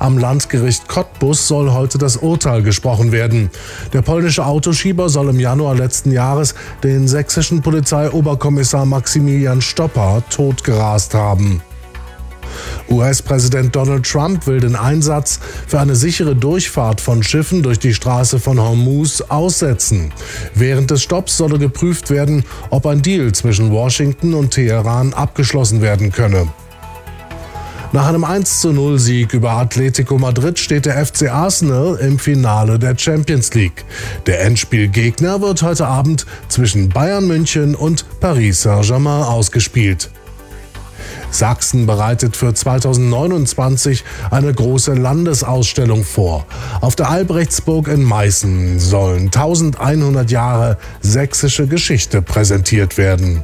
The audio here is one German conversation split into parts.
Am Landgericht Cottbus soll heute das Urteil gesprochen werden. Der polnische Autoschieber soll im Januar letzten Jahres den sächsischen Polizeioberkommissar Maximilian Stopper totgerast haben. US-Präsident Donald Trump will den Einsatz für eine sichere Durchfahrt von Schiffen durch die Straße von Hormuz aussetzen. Während des Stopps solle geprüft werden, ob ein Deal zwischen Washington und Teheran abgeschlossen werden könne. Nach einem 1:0-Sieg über Atletico Madrid steht der FC Arsenal im Finale der Champions League. Der Endspielgegner wird heute Abend zwischen Bayern München und Paris Saint-Germain ausgespielt. Sachsen bereitet für 2029 eine große Landesausstellung vor. Auf der Albrechtsburg in Meißen sollen 1100 Jahre sächsische Geschichte präsentiert werden.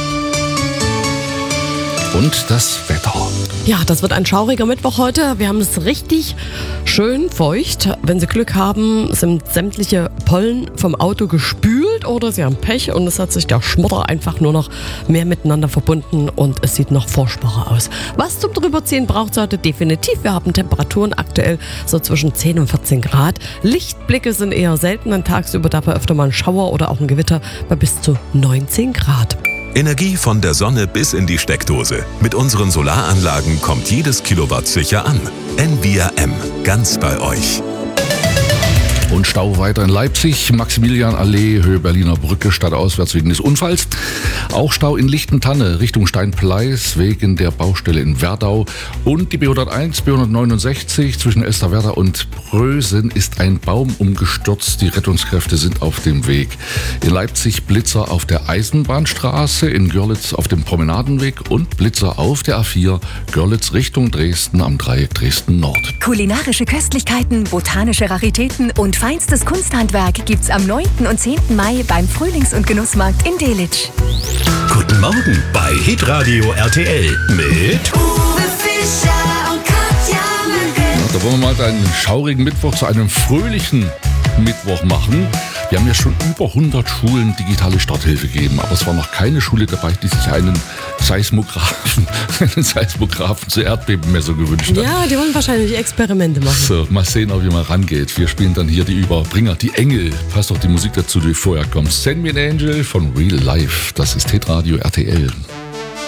Und das Wetter. Ja, das wird ein schauriger Mittwoch heute. Wir haben es richtig schön feucht. Wenn Sie Glück haben, sind sämtliche Pollen vom Auto gespült oder Sie haben Pech und es hat sich der Schmutter einfach nur noch mehr miteinander verbunden und es sieht noch furchtbarer aus. Was zum Drüberziehen braucht es heute definitiv. Wir haben Temperaturen aktuell so zwischen 10 und 14 Grad. Lichtblicke sind eher selten, tagsüber dabei öfter mal ein Schauer oder auch ein Gewitter bei bis zu 19 Grad. Energie von der Sonne bis in die Steckdose. Mit unseren Solaranlagen kommt jedes Kilowatt sicher an. Envia M, ganz bei euch. Und Stau weiter in Leipzig, Maximilianallee, Höhe Berliner Brücke, stadtauswärts wegen des Unfalls. Auch Stau in Lichtentanne, Richtung Steinpleis, wegen der Baustelle in Werdau. Und die B101, B169 zwischen Elsterwerda und Prösen ist ein Baum umgestürzt. Die Rettungskräfte sind auf dem Weg. In Leipzig Blitzer auf der Eisenbahnstraße, in Görlitz auf dem Promenadenweg und Blitzer auf der A4, Görlitz Richtung Dresden am Dreieck Dresden Nord. Kulinarische Köstlichkeiten, botanische Raritäten und feinstes Kunsthandwerk gibt's am 9. und 10. Mai beim Frühlings- und Genussmarkt in Delitzsch. Guten Morgen bei Hitradio RTL mit Uwe Fischer und Katja Mücken. Da wollen wir mal einen schaurigen Mittwoch zu einem fröhlichen Mittwoch machen. Wir haben ja schon über 100 Schulen digitale Starthilfe gegeben, aber es war noch keine Schule dabei, die sich einen Seismographen zur Erdbebenmessung gewünscht hat. Ja, die wollen wahrscheinlich Experimente machen. So, mal sehen, ob jemand rangeht. Wir spielen dann hier die Überbringer, die Engel. Passt doch die Musik dazu, die vorher kommt. Send Me an Angel von Real Life. Das ist Hitradio RTL.